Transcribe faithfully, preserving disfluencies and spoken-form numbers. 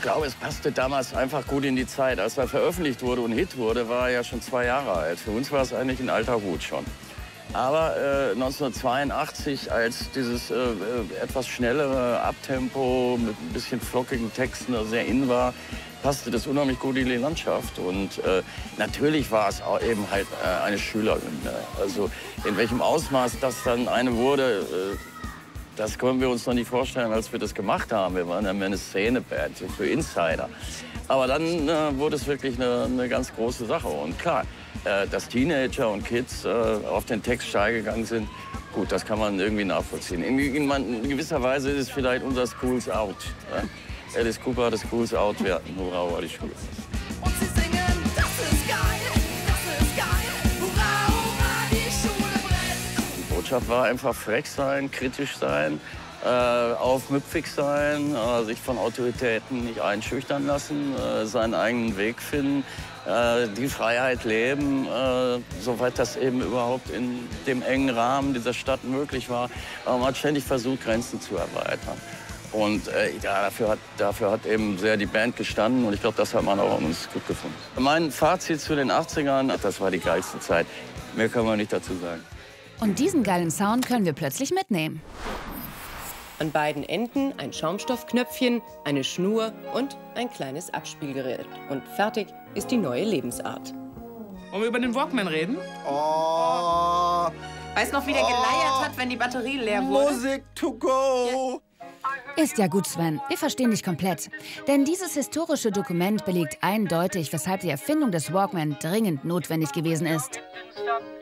glaube, es passte damals einfach gut in die Zeit. Als er veröffentlicht wurde und Hit wurde, war er ja schon zwei Jahre alt. Für uns war es eigentlich ein alter Hut schon. Aber äh, neunzehnhundertzweiundachtzig, als dieses äh, etwas schnellere Abtempo mit ein bisschen flockigen Texten sehr in war, passte das unheimlich gut in die Landschaft. Und äh, natürlich war es auch eben halt äh, eine Schülerhymne. Also in welchem Ausmaß das dann eine wurde, äh, das können wir uns noch nicht vorstellen, als wir das gemacht haben. Wir waren ja mehr eine Szeneband für Insider. Aber dann äh, wurde es wirklich eine, eine ganz große Sache. Und klar, äh, dass Teenager und Kids äh, auf den Text steil gegangen sind, gut, das kann man irgendwie nachvollziehen. In, in, in gewisser Weise ist es vielleicht unser Schools Out. Ja? Alice Cooper hat das Schools Out, wir hatten Hurra, hurra, die Schule. Und sie singen, das ist geil, das ist geil, hurra, hurra, die Schule brennt. Die Botschaft war einfach frech sein, kritisch sein, äh, aufmüpfig sein, äh, sich von Autoritäten nicht einschüchtern lassen, äh, seinen eigenen Weg finden, äh, die Freiheit leben, äh, soweit das eben überhaupt in dem engen Rahmen dieser Stadt möglich war. Aber man hat ständig versucht, Grenzen zu erweitern. Und äh, ja, dafür, hat, dafür hat eben sehr die Band gestanden und ich glaube, das hat man auch an uns gut gefunden. Mein Fazit zu den achtzigern, das war die geilste Zeit. Mehr kann man nicht dazu sagen. Und diesen geilen Sound können wir plötzlich mitnehmen. An beiden Enden ein Schaumstoffknöpfchen, eine Schnur und ein kleines Abspielgerät. Und fertig ist die neue Lebensart. Wollen wir über den Walkman reden? Oh, Weiß noch, wie der geleiert hat, wenn die Batterie leer wurde? Musik to go! Ist ja gut, Sven. Wir verstehen dich komplett. Denn dieses historische Dokument belegt eindeutig, weshalb die Erfindung des Walkman dringend notwendig gewesen ist.